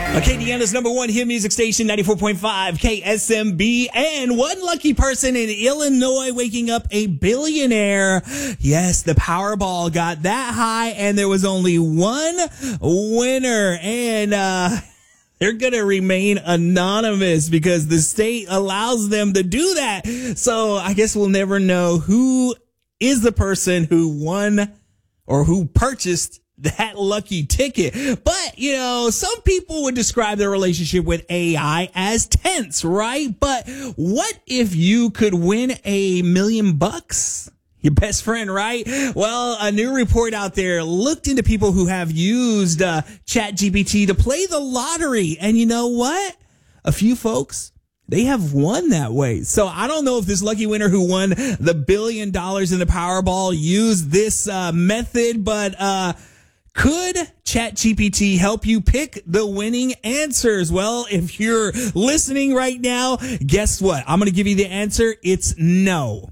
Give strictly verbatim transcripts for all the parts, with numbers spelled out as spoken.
Acadiana's number one hit music station, ninety-four point five K S M B. And one lucky person in Illinois waking up a billionaire. Yes, the Powerball got that high, and there was only one winner. And uh they're going to remain anonymous because the state allows them to do that. So I guess we'll never know who is the person who won or who purchased that lucky ticket. But, you know, some people would describe their relationship with A I as tense, right? But what if you could win a million bucks? Your best friend, right? Well, a new report out there looked into people who have used uh, ChatGPT to play the lottery. And you know what? A few folks, they have won that way. So I don't know if this lucky winner who won the billion dollars in the Powerball used this uh, method, but uh could ChatGPT help you pick the winning answers? Well, if you're listening right now, guess what? I'm going to give you the answer. It's no.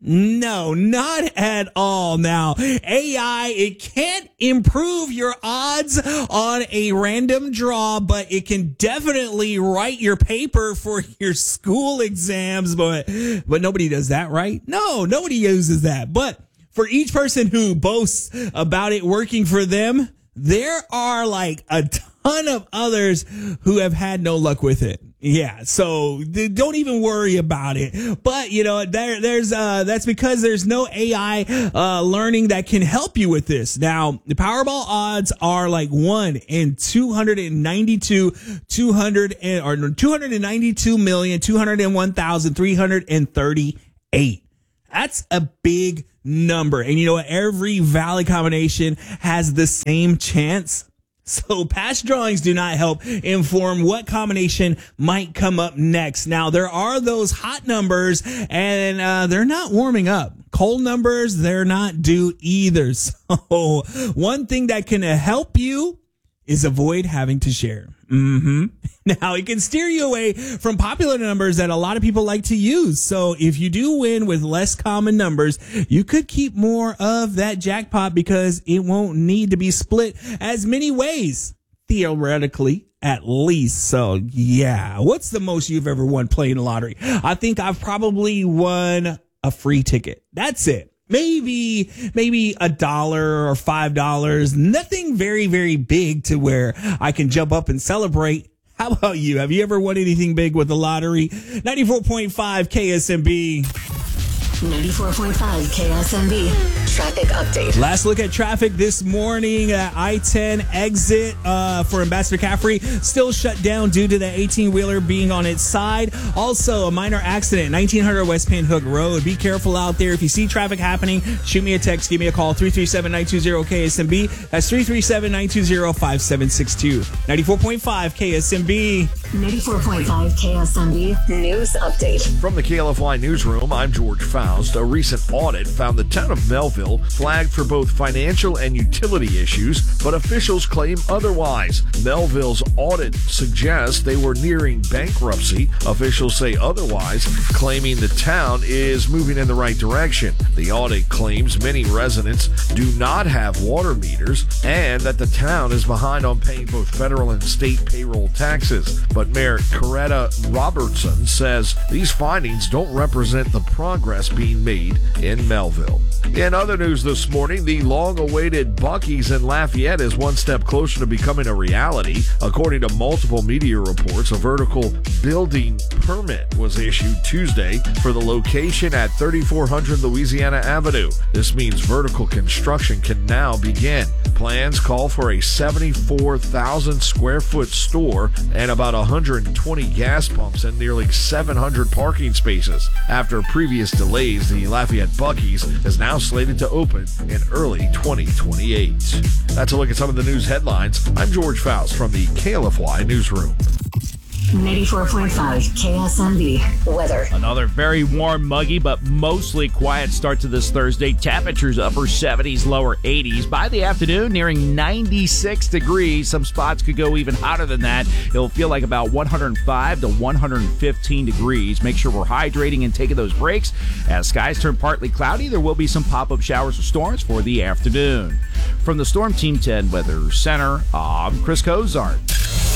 No, not at all. Now, A I, it can't improve your odds on a random draw, but it can definitely write your paper for your school exams. But, but nobody does that, right? No, nobody uses that. But for each person who boasts about it working for them, there are like a ton of others who have had no luck with it. Yeah, so don't even worry about it. But, you know, there, there's, uh, that's because there's no A I, uh, learning that can help you with this. Now, the Powerball odds are like one in two hundred ninety-two, two hundred, or two hundred ninety-two million, two hundred one thousand, three hundred thirty-eight. That's a big number. And you know what? Every valid combination has the same chance. So past drawings do not help inform what combination might come up next. Now, there are those hot numbers, and uh, they're not warming up. Cold numbers, they're not due either. So one thing that can help you is avoid having to share. Mm-hmm. Now, it can steer you away from popular numbers that a lot of people like to use. So if you do win with less common numbers, you could keep more of that jackpot because it won't need to be split as many ways, theoretically, at least. So, yeah. What's the most you've ever won playing the lottery? I think I've probably won a free ticket. That's it. Maybe, maybe a dollar or five dollars. Nothing very, very big to where I can jump up and celebrate. How about you? Have you ever won anything big with the lottery? ninety-four point five K S M B. ninety-four point five K S M B. Traffic update. Last look at traffic this morning. Uh, I ten exit uh, for Ambassador Caffrey still shut down due to the eighteen-wheeler being on its side. Also, a minor accident, nineteen hundred West Pinhook Road. Be careful out there. If you see traffic happening, shoot me a text. Give me a call, three three seven, nine two zero K S M B. That's three three seven, nine two zero, five seven six two. ninety-four point five K S M B. ninety-four point five K S M B News Update. From the K L F Y Newsroom, I'm George Faust. A recent audit found the town of Melville flagged for both financial and utility issues, but officials claim otherwise. Melville's audit suggests they were nearing bankruptcy. Officials say otherwise, claiming the town is moving in the right direction. The audit claims many residents do not have water meters and that the town is behind on paying both federal and state payroll taxes. But Mayor Coretta Robertson says these findings don't represent the progress being made in Melville. In other news this morning, the long-awaited Buc-ee's in Lafayette is one step closer to becoming a reality. According to multiple media reports, a vertical building permit was issued Tuesday for the location at thirty-four hundred Louisiana Avenue. This means vertical construction can now begin. Plans call for a seventy-four thousand square foot store and about one hundred twenty gas pumps and nearly seven hundred parking spaces. After previous delays, the Lafayette Buc-ee's is now slated to open in early twenty twenty-eight. That's a look at some of the news headlines. I'm George Faust from the K L F Y Newsroom. ninety-four point five K S M B weather. Another very warm, muggy, but mostly quiet start to this Thursday. Temperatures upper seventies, lower eighties. By the afternoon, nearing ninety-six degrees. Some spots could go even hotter than that. It'll feel like about one hundred five to one hundred fifteen degrees. Make sure we're hydrating and taking those breaks. As skies turn partly cloudy, there will be some pop-up showers or storms for the afternoon. From the Storm Team ten Weather Center, I'm Chris Cozart.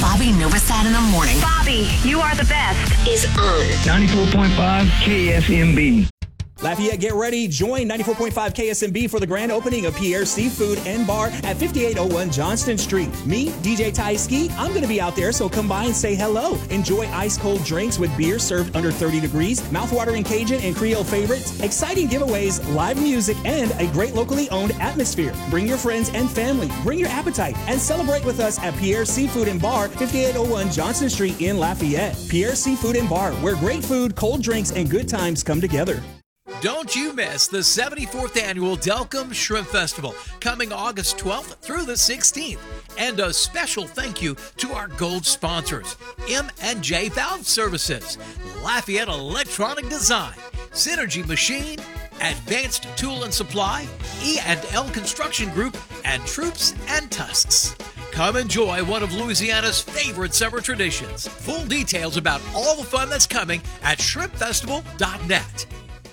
Bobby Novosad in the morning. Bobby, you are the best. Is on ninety-four point five K S M B. Lafayette, get ready. Join ninety-four point five K S M B for the grand opening of Pierre's Seafood and Bar at fifty-eight oh one Johnston Street. Me, D J Ty Ski, I'm going to be out there, so come by and say hello. Enjoy ice-cold drinks with beer served under thirty degrees, mouthwatering Cajun and Creole favorites, exciting giveaways, live music, and a great locally owned atmosphere. Bring your friends and family. Bring your appetite and celebrate with us at Pierre's Seafood and Bar, fifty-eight oh one Johnston Street in Lafayette. Pierre's Seafood and Bar, where great food, cold drinks, and good times come together. Don't you miss the seventy-fourth Annual Delcom Shrimp Festival, coming August twelfth through the sixteenth. And a special thank you to our gold sponsors, M and J Valve Services, Lafayette Electronic Design, Synergy Machine, Advanced Tool and Supply, E and L Construction Group, and Troops and Tusks. Come enjoy one of Louisiana's favorite summer traditions. Full details about all the fun that's coming at shrimp festival dot net.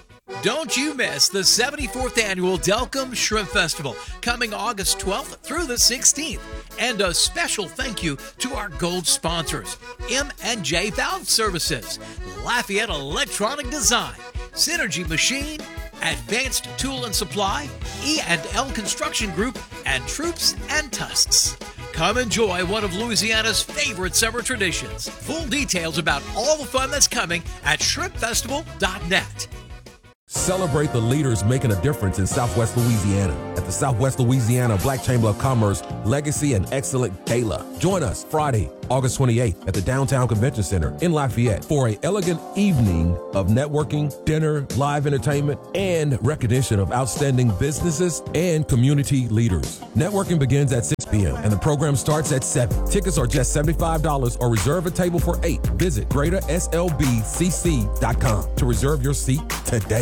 Don't you miss the seventy-fourth Annual Delcom Shrimp Festival, coming August twelfth through the sixteenth. And a special thank you to our gold sponsors, M and J Valve Services, Lafayette Electronic Design, Synergy Machine, Advanced Tool and Supply, E and L Construction Group, and Troops and Tusks. Come enjoy one of Louisiana's favorite summer traditions. Full details about all the fun that's coming at shrimp festival dot net. Celebrate the leaders making a difference in Southwest Louisiana at the Southwest Louisiana Black Chamber of Commerce Legacy and Excellent Gala. Join us Friday, August twenty-eighth at the Downtown Convention Center in Lafayette for an elegant evening of networking, dinner, live entertainment, and recognition of outstanding businesses and community leaders. Networking begins at six p.m. and the program starts at seven. Tickets are just seventy-five dollars or reserve a table for eight. Visit greater S L B C C dot com to reserve your seat today.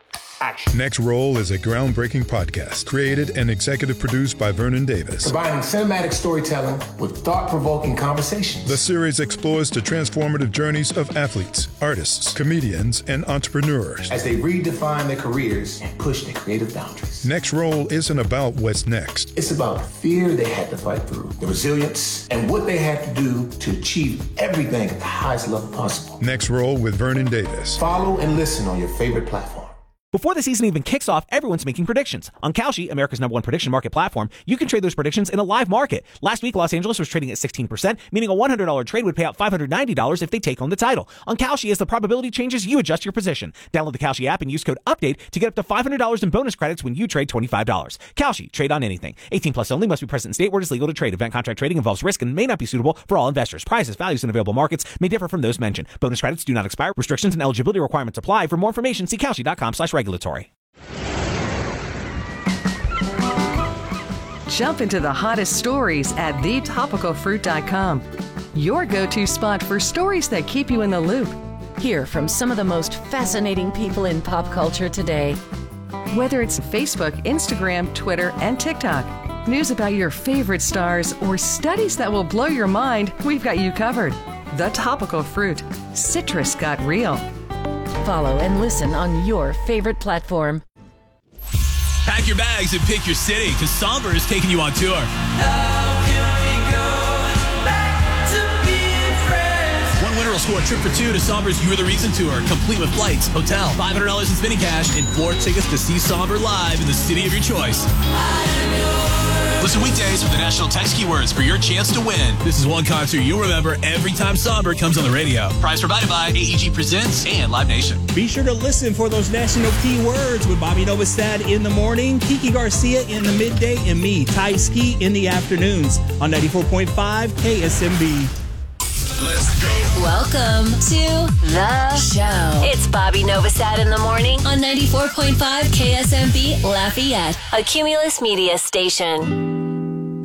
Next Roll is a groundbreaking podcast created and executive produced by Vernon Davis. Combining cinematic storytelling with thought-provoking conversations. The series explores the transformative journeys of athletes, artists, comedians, and entrepreneurs as they redefine their careers and push their creative boundaries. Next Roll isn't about what's next. It's about the fear they had to fight through, the resilience, and what they had to do to achieve everything at the highest level possible. Next Roll with Vernon Davis. Follow and listen on your favorite platform. Before the season even kicks off, everyone's making predictions. On Kalshi, America's number one prediction market platform, you can trade those predictions in a live market. Last week, Los Angeles was trading at sixteen percent, meaning a one hundred dollars trade would pay out five hundred ninety dollars if they take home the title. On Kalshi, as the probability changes, you adjust your position. Download the Kalshi app and use code UPDATE to get up to five hundred dollars in bonus credits when you trade twenty-five dollars. Kalshi, trade on anything. eighteen plus only, must be present in state where it is legal to trade. Event contract trading involves risk and may not be suitable for all investors. Prices, values, and available markets may differ from those mentioned. Bonus credits do not expire. Restrictions and eligibility requirements apply. For more information, see Kalshi dot com slash regulatory. Jump into the hottest stories at the topical fruit dot com. Your go-to spot for stories that keep you in the loop. Hear from some of the most fascinating people in pop culture today. Whether it's Facebook, Instagram, Twitter, and TikTok, news about your favorite stars, or studies that will blow your mind, we've got you covered. The Topical Fruit. Citrus got real. Follow and listen on your favorite platform. Pack your bags and pick your city, because Somber is taking you on tour. How can we go back to being friends? One winner will score a trip for two to Somber's You Are the Reason tour, complete with flights, hotel, five hundred dollars in spinning cash, and four tickets to see Somber live in the city of your choice. Listen weekdays for the national text keywords for your chance to win. This is one concert you'll remember every time Somber comes on the radio. Prize provided by A E G Presents and Live Nation. Be sure to listen for those national keywords with Bobby Novosad in the morning, Kiki Garcia in the midday, and me, Ty Ski, in the afternoons on ninety-four point five K S M B. Let's go. Welcome to the show. It's Bobby Novosad in the morning on ninety-four point five K S M B Lafayette, a Cumulus Media station.